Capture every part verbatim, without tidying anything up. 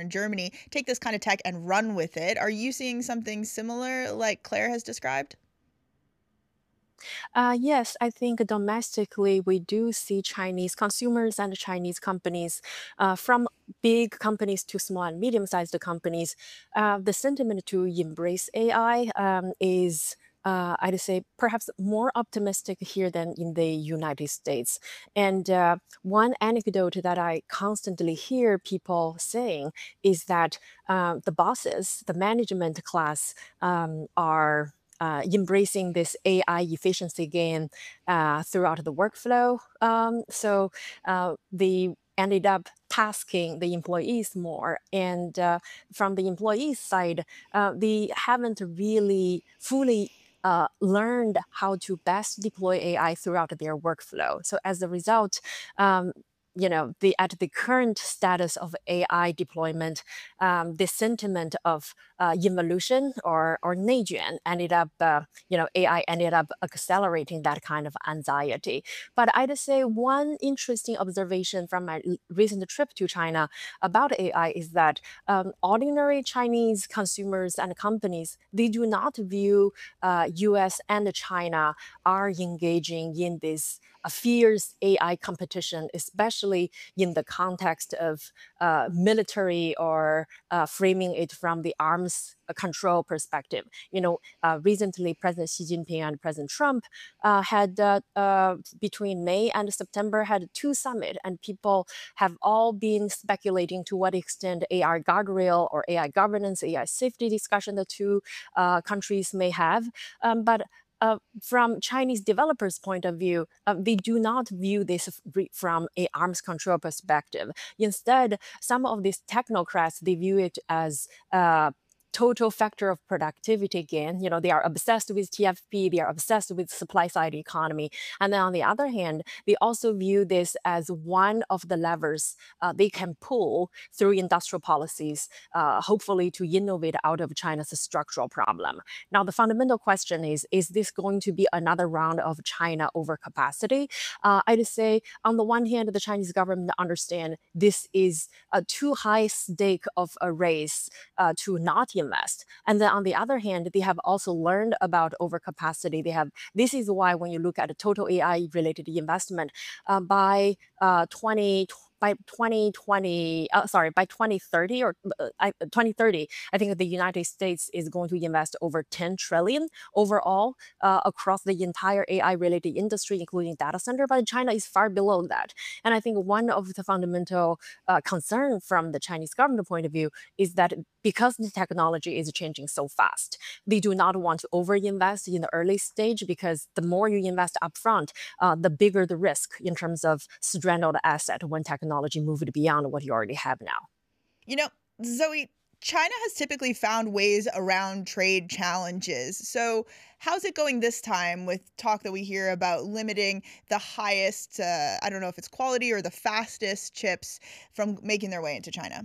in Germany take this kind of tech and run with it. Are you seeing something similar like Claire has described? Uh, yes, I think domestically we do see Chinese consumers and Chinese companies, uh, from big companies to small and medium-sized companies. Uh, the sentiment to embrace A I um, is, uh, I'd say, perhaps more optimistic here than in the United States. And uh, one anecdote that I constantly hear people saying is that uh, the bosses, the management class, um, are uh, embracing this A I efficiency gain uh, throughout the workflow. Um, so uh, they ended up tasking the employees more. And uh, from the employees side, uh, they haven't really fully uh, learned how to best deploy A I throughout their workflow. So as a result, um, you know, the at the current status of A I deployment, um, the sentiment of uh, evolution or or Neijuan ended up, uh, you know, A I ended up accelerating that kind of anxiety. But I'd say one interesting observation from my l- recent trip to China about A I is that um, ordinary Chinese consumers and companies, they do not view uh, U S and China are engaging in this a fierce A I competition, especially in the context of uh, military or uh, framing it from the arms control perspective. You know, uh, recently President Xi Jinping and President Trump uh, had uh, uh, between May and September had two summit, and people have all been speculating to what extent A I guardrail or A I governance, A I safety discussion the two uh, countries may have. Um, but uh, from Chinese developers' point of view, uh, they do not view this f- re- from a arms control perspective. Instead, some of these technocrats they view it as uh, total factor of productivity gain. You know, they are obsessed with T F P, they are obsessed with supply side economy. And then on the other hand, they also view this as one of the levers uh, they can pull through industrial policies, uh, hopefully to innovate out of China's structural problem. Now, the fundamental question is is this going to be another round of China overcapacity? Uh, I'd say, on the one hand, the Chinese government understand this is a too high stake of a race uh, to not invest. And then on the other hand, they have also learned about overcapacity. They have this is why when you look at the total A I related investment uh, by uh, twenty by twenty twenty, uh, sorry, by twenty thirty or uh, I- twenty thirty, I think the United States is going to invest over ten trillion overall uh, across the entire A I related industry, including data center. But China is far below that. And I think one of the fundamental uh, concern from the Chinese government point of view is that because the technology is changing so fast, they do not want to overinvest in the early stage because the more you invest upfront, uh, the bigger the risk in terms of stranded asset when technology moved beyond what you already have now. You know, Zoe, China has typically found ways around trade challenges. So, how's it going this time with talk that we hear about limiting the highest, uh, I don't know if it's quality or the fastest chips from making their way into China?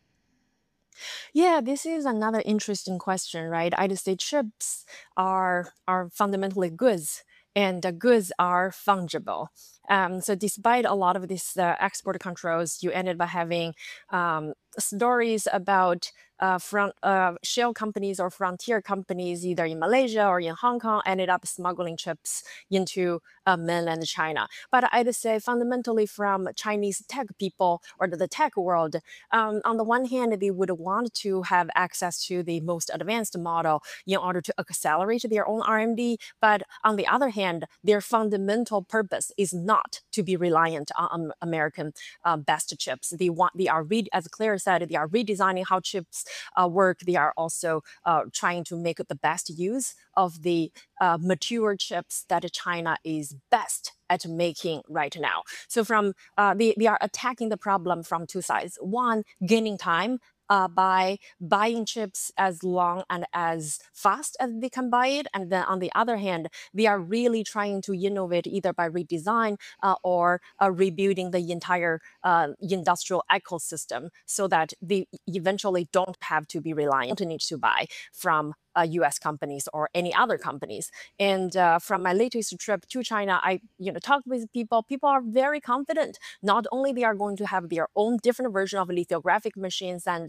Yeah, this is another interesting question, right? I'd say chips are are fundamentally goods, and the goods are fungible. Um, so despite a lot of these uh, export controls, you ended by having um, stories about uh, front uh, shell companies or frontier companies, either in Malaysia or in Hong Kong, ended up smuggling chips into uh, mainland China. But I'd say fundamentally from Chinese tech people or the tech world, um, on the one hand, they would want to have access to the most advanced model in order to accelerate their own R and D. But on the other hand, their fundamental purpose is not to be reliant on um, American uh, best chips. They want, they are, re- as Claire said, they are redesigning how chips uh, work. They are also uh, trying to make the best use of the uh, mature chips that China is best at making right now. So from uh, they, they are attacking the problem from two sides. One, gaining time uh, by buying chips as long and as fast as they can buy it. And then on the other hand, they are really trying to innovate either by redesign uh, or uh, rebuilding the entire uh, industrial ecosystem so that they eventually don't have to be reliant to need to buy from uh, U S companies or any other companies. And uh, from my latest trip to China, I you know talked with people. People are very confident. Not only they are going to have their own different version of lithographic machines and